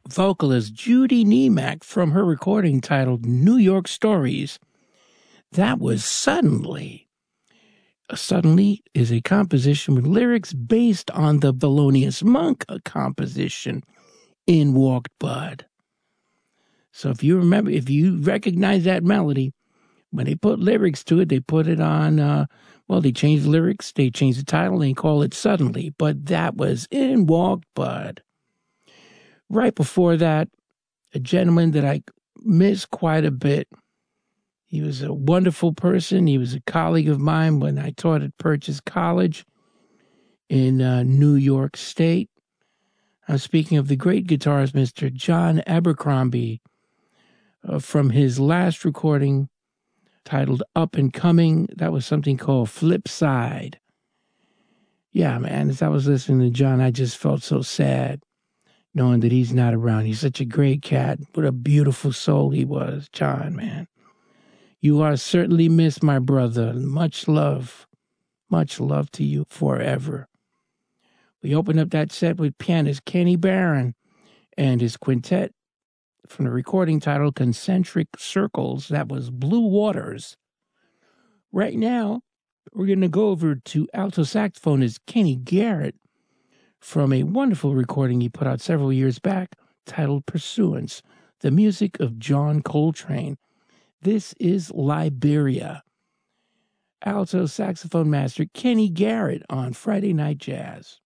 vocalist Judy Niemak from her recording titled New York Stories. That was Suddenly. Suddenly is a composition with lyrics based on the Thelonious Monk composition In Walked Bud. So if you recognize that melody, when they put lyrics to it, they put it on, they changed the lyrics, they changed the title, and they call it Suddenly. But that was In Walked Bud. Right before that, a gentleman that I miss quite a bit. He was a wonderful person. He was a colleague of mine when I taught at Purchase College in New York State. I'm speaking of the great guitarist, Mr. John Abercrombie, from his last recording titled Up and Coming. That was something called Flip Side. Yeah, man, as I was listening to John, I just felt so sad knowing that he's not around. He's such a great cat. What a beautiful soul he was, John, man. You are certainly missed, my brother. Much love to you forever. We opened up that set with pianist Kenny Barron and his quintet from the recording title Concentric Circles. That was Blue Waters. Right now, we're going to go over to alto saxophonist Kenny Garrett from a wonderful recording he put out several years back titled Pursuance, the music of John Coltrane. This is Liberia. Alto saxophone master Kenny Garrett on Friday Night Jazz.